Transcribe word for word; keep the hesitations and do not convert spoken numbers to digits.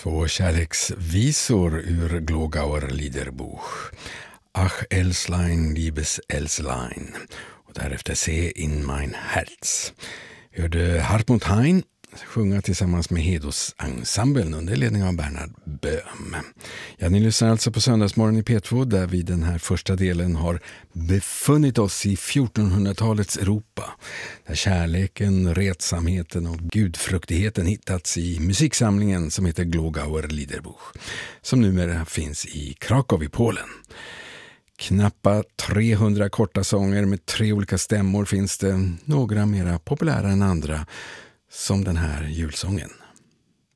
Två kärleksvisor ur Glogauer Liederbuch. Ach Elslein, liebes Elslein. Och därefter Se in mein Herz. Vi hörde Hartmut Hein sjunga tillsammans med Hedos ensemblen under ledning av Bernhard Böhm. Ja, ni lyssnar alltså på Söndagsmorgon i P två där vi den här första delen har befunnit oss i fjortonhundratalets Europa. Där kärleken, retsamheten och gudfruktigheten hittats i musiksamlingen som heter Glogauer Liederbuch. Som numera finns i Krakow i Polen. Knappa trehundra korta sånger med tre olika stämmor finns det, några mera populära än andra, som den här julsången.